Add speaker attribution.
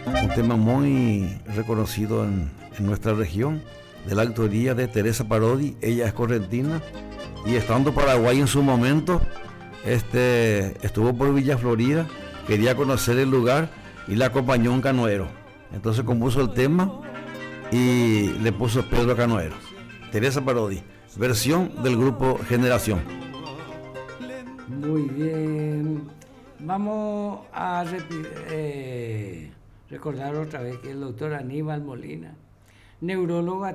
Speaker 1: un tema muy reconocido en nuestra región, de la autoría de Teresa Parodi. Ella es correntina y estando Paraguay en su momento, estuvo por Villa Florida, quería conocer el lugar y la acompañó un canoero. Entonces compuso el tema y le puso Pedro Canoero. Teresa Parodi, versión del grupo Generación.
Speaker 2: Muy bien. Vamos a recordar otra vez que el doctor Aníbal Molina, neurólogo